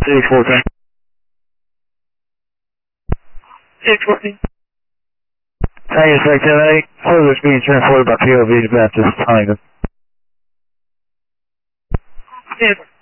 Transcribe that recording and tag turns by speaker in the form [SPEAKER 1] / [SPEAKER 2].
[SPEAKER 1] 14. 614. Tiger Strike 10-8, further being transported by POV to Baptist Huntington. 10.